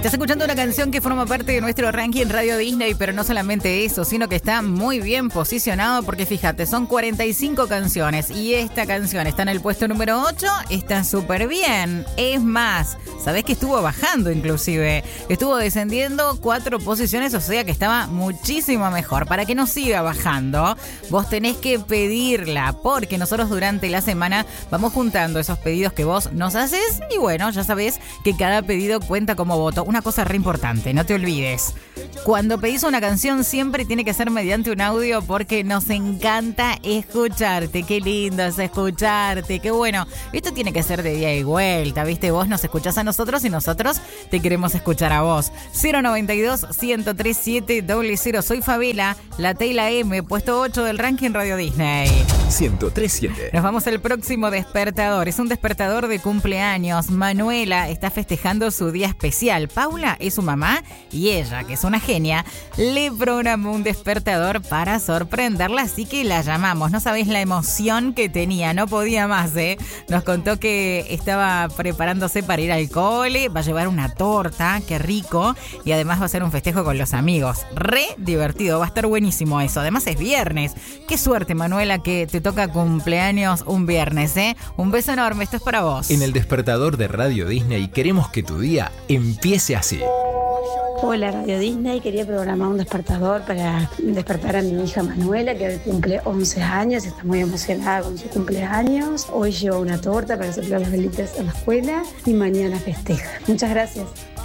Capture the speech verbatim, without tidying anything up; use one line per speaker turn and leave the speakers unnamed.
Estás escuchando una canción que forma parte de nuestro ranking Radio Disney, pero no solamente eso, sino que está muy bien posicionado porque fíjate, son cuarenta y cinco canciones y esta canción está en el puesto número ocho, está súper bien. Es más, sabés que estuvo bajando inclusive, estuvo descendiendo cuatro posiciones, o sea que estaba muchísimo mejor. Para que no siga bajando, vos tenés que pedirla, porque nosotros durante la semana vamos juntando esos pedidos que vos nos haces y bueno, ya sabés que cada pedido cuenta como voto. Una cosa re importante, no te olvides. Cuando pedís una canción siempre tiene que ser mediante un audio porque nos encanta escucharte. Qué lindo es escucharte, qué bueno. Esto tiene que ser de día y vuelta, ¿viste? Vos nos escuchás a nosotros y nosotros te queremos escuchar a vos. cero noventa y dos, ciento tres, siete cero cero. Soy Fabela, la T y la M, puesto ocho del ranking Radio Disney.
ciento tres siete.
Nos vamos al próximo despertador. Es un despertador de cumpleaños. Manuela está festejando su día especial. Paula es su mamá y ella, que es una genia, le programó un despertador para sorprenderla, así que la llamamos. No sabés la emoción que tenía, no podía más, ¿eh? Nos contó que estaba preparándose para ir al cole, va a llevar una torta, qué rico, y además va a hacer un festejo con los amigos. Re divertido, va a estar buenísimo eso. Además es viernes. Qué suerte, Manuela, que te toca cumpleaños un viernes, ¿eh? Un beso enorme, esto es para vos.
En el despertador de Radio Disney queremos que tu día empiece así.
Hola Radio Disney, quería programar un despertador para despertar a mi hija Manuela, que hoy cumple once años, está muy emocionada con su cumpleaños. Hoy lleva una torta para soplar las velitas a la escuela y mañana festeja. Muchas gracias.